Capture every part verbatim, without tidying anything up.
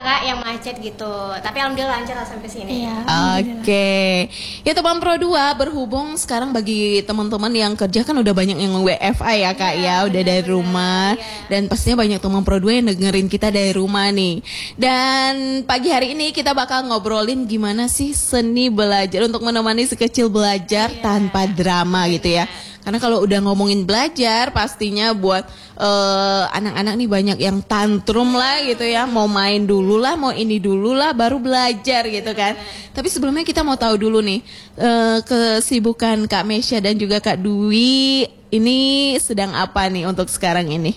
Kak yang macet gitu. Tapi alhamdulillah lancar lah sampai sini. Iya, Oke, okay. Ya teman Pro dua, berhubung sekarang bagi teman-teman yang kerja kan udah banyak yang W F H ya Kak ya, ya udah dari rumah ya. Dan pastinya banyak teman Pro dua yang dengerin kita dari rumah nih. Dan pagi hari ini kita bakal ngobrolin gimana sih seni belajar untuk menemani si kecil belajar ya. Tanpa drama gitu ya. Karena kalau udah ngomongin belajar pastinya buat anak-anak uh, nih banyak yang tantrum lah gitu ya. Mau main dulu lah, mau ini dulu lah baru belajar gitu kan. Tapi sebelumnya kita mau tahu dulu nih uh, kesibukan Kak Mesya dan juga Kak Dwi ini sedang apa nih untuk sekarang ini?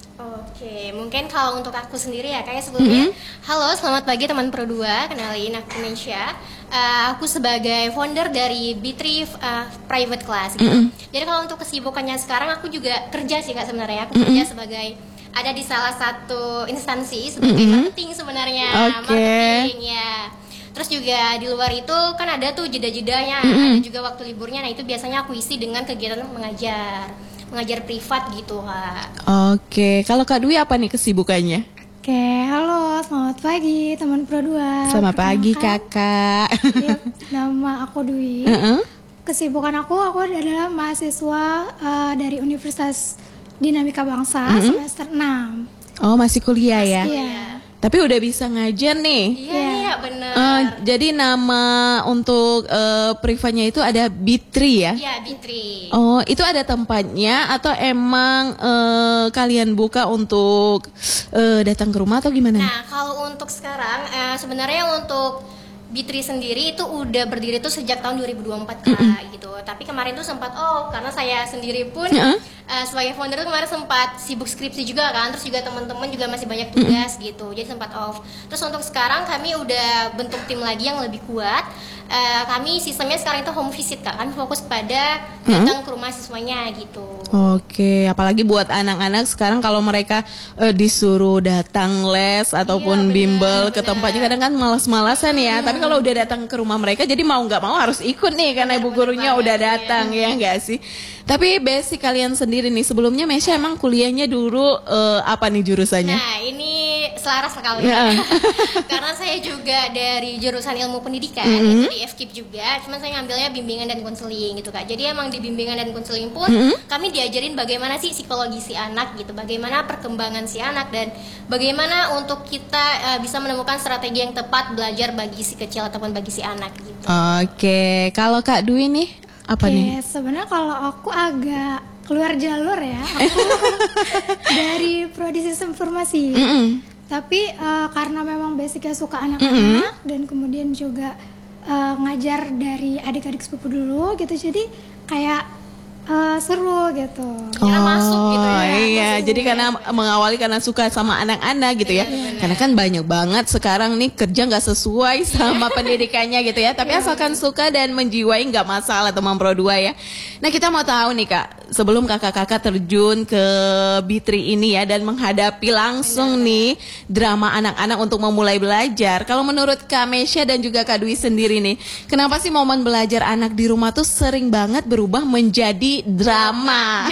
Oke, mungkin kalau untuk aku sendiri ya kayak sebelumnya. Mm-hmm. Halo, selamat pagi teman Pro dua, kenalin aku Mesya. Uh, aku sebagai founder dari B tiga uh, Private Class gitu. Mm-hmm. Jadi kalau untuk kesibukannya sekarang aku juga kerja sih Kak sebenarnya. Aku mm-hmm. kerja sebagai ada di salah satu instansi sebagai mm-hmm. marketing sebenarnya. Okay. Marketing ya. Terus juga di luar itu kan ada tuh jeda-jedanya, mm-hmm. ada juga waktu liburnya. Nah itu biasanya aku isi dengan kegiatan mengajar, mengajar privat gitu Kak. Oke, kalau Kak Dwi apa nih kesibukannya? Oke, halo, selamat pagi teman Pro dua. Selamat pagi kakak. Ya, nama aku Dwi. Uh-uh. Kesibukan aku, aku adalah mahasiswa uh, dari Universitas Dinamika Bangsa uh-huh. semester enam. Oh masih kuliah ya? Iya. Tapi udah bisa ngajar nih. Iya, yeah. iya benar. Uh, jadi nama untuk uh, privatnya itu ada B tiga ya? Iya, B tiga. Oh, itu ada tempatnya atau emang uh, kalian buka untuk uh, datang ke rumah atau gimana? Nah, kalau untuk sekarang uh, sebenarnya untuk B tiga sendiri itu udah berdiri tuh sejak tahun dua ribu dua puluh empat Kak, mm-hmm. gitu. Tapi kemarin tuh sempat oh karena saya sendiri pun uh-huh. uh, sebagai founder tuh kemarin sempat sibuk skripsi juga kan, terus juga teman-teman juga masih banyak tugas mm-hmm. gitu. Jadi sempat off. Terus untuk sekarang kami udah bentuk tim lagi yang lebih kuat. Uh, kami sistemnya sekarang itu home visit Kak, kami fokus pada datang hmm? ke rumah siswanya gitu. Oke, apalagi buat anak-anak sekarang kalau mereka uh, disuruh datang les ataupun iya, bener, bimbel bener. Ke tempatnya kadang kan malas-malasan ya. Hmm. Tapi kalau udah datang ke rumah mereka jadi mau nggak mau harus ikut nih karena bener, ibu gurunya bener udah datang ya nggak sih. Tapi basic kalian sendiri nih sebelumnya Mesya emang kuliahnya dulu uh, apa nih jurusannya? Nah ini selaras sekali ya. Karena saya juga dari jurusan ilmu pendidikan mm-hmm. di F K I P juga, cuman saya ngambilnya bimbingan dan konseling gitu Kak. Jadi emang di bimbingan dan konseling pun mm-hmm. kami diajarin bagaimana sih psikologi si anak gitu, bagaimana perkembangan si anak dan bagaimana untuk kita uh, bisa menemukan strategi yang tepat belajar bagi si kecil ataupun bagi si anak gitu. Oke, kalau Kak Dwi nih apa Oke, nih? Sebenarnya kalau aku agak keluar jalur ya, aku dari prodi sistem informasi. Mm-hmm. Tapi uh, karena memang basicnya suka anak-anak mm-hmm. dan kemudian juga uh, ngajar dari adik-adik sepupu dulu gitu, jadi kayak uh, seru gitu. Karena oh, masuk gitu ya. Iya, masuk. Jadi karena mengawali karena suka sama anak-anak gitu ya. Bener. Karena kan banyak banget sekarang nih kerja nggak sesuai sama pendidikannya gitu ya. Tapi asalkan suka dan menjiwai nggak masalah teman Pro dua ya. Nah kita mau tahu nih Kak, sebelum kakak-kakak terjun ke B tiga ini ya dan menghadapi langsung Bener. nih drama anak-anak untuk memulai belajar. Kalau menurut Kak Mesya dan juga Kak Dwi sendiri nih, kenapa sih momen belajar anak di rumah tuh sering banget berubah menjadi drama?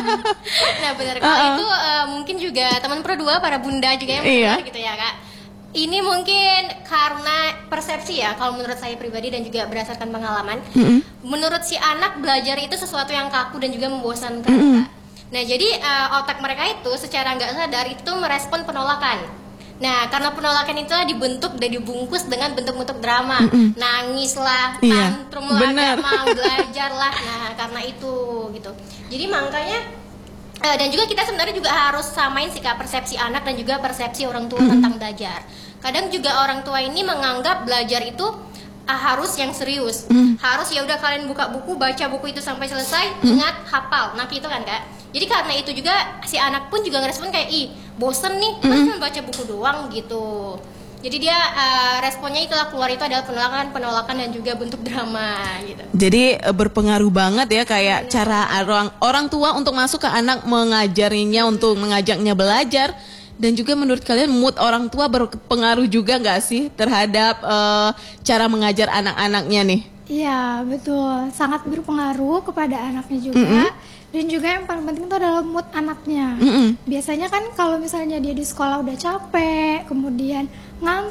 Nah benar kalau uh-uh. itu uh, mungkin juga teman Pro dua para bunda juga yang iya. benar gitu ya Kak. Ini mungkin karena persepsi ya, kalau menurut saya pribadi dan juga berdasarkan pengalaman, mm-hmm. menurut si anak belajar itu sesuatu yang kaku dan juga membosankan. Mm-hmm. Nah jadi uh, otak mereka itu secara nggak sadar itu merespon penolakan. Nah karena penolakan itu dibentuk dan dibungkus dengan bentuk-bentuk drama, mm-hmm. nangis lah, tantrum lah, nggak mau belajar lah. Nah karena itu gitu. Jadi makanya Uh, dan juga kita sebenarnya juga harus samain sikap persepsi anak dan juga persepsi orang tua mm-hmm. tentang belajar. Kadang juga orang tua ini menganggap belajar itu uh, harus yang serius, mm-hmm. harus ya udah kalian buka buku, baca buku itu sampai selesai, mm-hmm. ingat, hafal, nah gitu kan Kak. Jadi karena itu juga si anak pun juga ngerespon kayak ih bosen nih, mm-hmm. cuma baca buku doang gitu. Jadi dia uh, responnya itulah keluar itu adalah penolakan, penolakan dan juga bentuk drama gitu. Jadi uh, berpengaruh banget ya kayak Bener. cara orang orang tua untuk masuk ke anak mengajarinya hmm. untuk mengajaknya belajar. Dan juga menurut kalian mood orang tua berpengaruh juga nggak sih terhadap uh, cara mengajar anak-anaknya nih? Iya betul, sangat berpengaruh kepada anaknya juga. Mm-hmm. Dan juga yang paling penting itu adalah mood anaknya. Mm-hmm. Biasanya kan kalau misalnya dia di sekolah udah capek, kemudian ngantuk